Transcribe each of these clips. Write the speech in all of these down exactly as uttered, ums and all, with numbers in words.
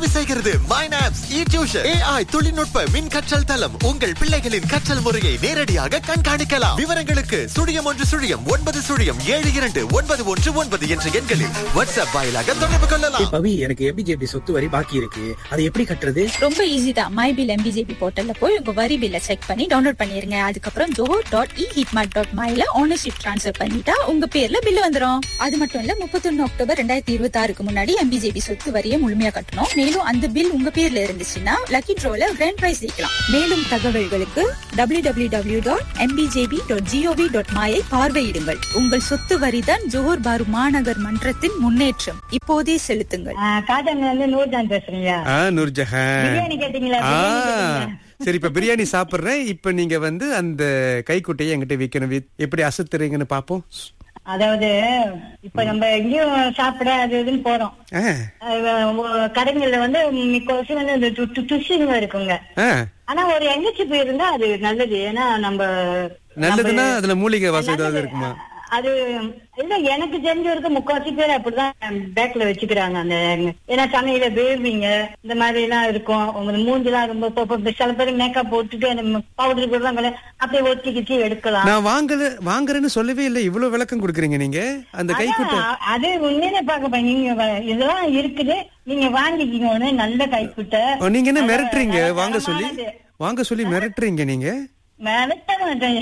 உதவி செய்கிறது. மைனாப்ஸ் இ tuition AI தொழில்நுட்ப மின் கற்றல் தளம். உங்கள் பிள்ளைகளின் கற்றல் முறையை நேரடியாக கண்காணிக்கலாம். விவரங்களுக்கு சுழியம் ஒன்று சுழியம் ஒன்பது சுழியம் ஏழு இரண்டு ஒன்பது ஒன்று ஒன்பது என்ற எண்களில் வாட்ஸ்அப் வாயிலாக தொடர்பு கொள்ளலாம். பவி, எனக்கு எம்பிஜேபி சொத்து வரி பாக்கி இருக்கு, அதை எப்படி கட்டுறது? ரொம்ப ஈஸி தான். மை பில் எம்பிஜேபி போர்ட்டல்ல போய் உங்க வரி பில்ல செக் பண்ணி டவுன்லோட் பண்ணிருங்க. அதுக்கப்புறம் ஜோஹோ டாட் இ ஹிட்மார்ட் டாட் மைல ஓனர்ஷிப் ட்ரான்ஸ்ஃபர் பண்ணிட்டா உங்க பேர்ல பில் வந்துரும். அது மட்டும் இல்ல, முப்பத்தி ஒன்னு அக்டோபர் ரெண்டாயிரத்தி இருபத்தி ஆறுக்கு முன்னாடி எம்பிஜேபி சொத்து வரியை முழுமையா கட்டணும். மேலும் அந்த பில் உங்க பேர்ல இருந்துச்சுன்னா லக்கி ட்ரோல கிராண்ட் பிரைஸ் ஜெயிக்கலாம். மேலும் தகவல்களுக்கு W W W dot MPBJP dot gov dot மாயை பார்வையிடுங்கள். உங்கள் சொத்து வரிதான் ஜோஹர் பாரு மாநகர் மன்றத்தின் முன்னேற்றம். இப்போதே செலுத்துங்கள். நூர்ஜஹான் பேசுறீங்க. நூர்ஜஹான், பிரியாணி கேட்டீங்களா? சரி, இப்ப பிரியாணி சாப்பிடுறேன். இப்ப நீங்க வந்து அந்த கைக்குட்டையை என்கிட்ட விக்கணும். எப்படி அசத்துறீங்கன்னு பாப்போம். அதாவது இப்ப நம்ம எங்கேயும் சாப்பிட அது இதுன்னு போறோம். கடைகள்ல வந்து மிக்கவாசி வந்து இந்த துஷிங்க இருக்குங்க. ஆனா ஒரு எங்கச்சி போயிருந்தா அது நல்லது. ஏன்னா நம்ம நல்லதுன்னா அதுல மூலிகை வாசம் ஏதாவது இருக்குமா? அது இல்ல, எனக்கு தெரிஞ்ச வரைக்கும் முக்காவாசி பேர் அப்படிதான் பேக்ல வச்சுக்கிறாங்க. அந்த ஏன்னா சமையல வேர்விங்க இந்த மாதிரி எல்லாம் இருக்கும். உங்க மூஞ்செல்லாம் ரொம்ப சில பேர் மேக்கப் போட்டுட்டு அந்த பவுடர் போடுவாங்கல்ல, அப்படியே ஒத்திக்கிச்சு எடுக்கலாம். நான் வாங்கல வாங்குறேன்னு சொல்லவே இல்லை. இவ்வளவு விளக்கம் கொடுக்குறீங்க நீங்க. அந்த கைக்குட்டை அது உண்மையிலே பாக்க நீங்க இதெல்லாம் இருக்குது, நீங்க வாங்கிக்கீங்க. நல்ல கைக்குட்டை. நீங்க என்ன மிரட்டுறீங்க? வாங்க சொல்லி வாங்க சொல்லி மிரட்டுறீங்க நீங்க. மிரட்ட மாட்டேன்.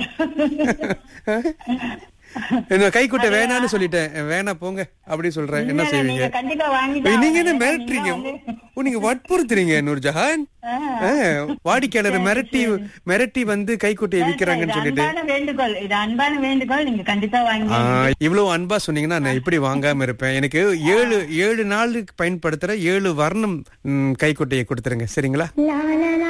என்ன கைக்குட்டை வேணான்னு சொல்லிட்டேன். வேணா போங்க அப்படி சொல்றேன். என்ன செய்வீங்க? நீங்க என்ன மிரட்டுறீங்க? நீங்க வற்புறுத்துறீங்க நூர்ஜஹான். வாடிக்கையாளர் மிரட்டி மிரட்டி வந்து கைக்குட்டையை விக்கிறாங்கன்னு சொல்லிட்டு வேண்டுகோள். இது அன்பான வேண்டுகோள். நீங்க கண்டிப்பா வாங்க. இவ்வளவு அன்பா சொன்னீங்கன்னா நான் இப்படி வாங்காம இருப்பேன். எனக்கு ஏழு ஏழு நாளுக்கு பயன்படுத்துற ஏழு வர்ணம் கைக்குட்டையை கொடுத்துருங்க, சரிங்களா?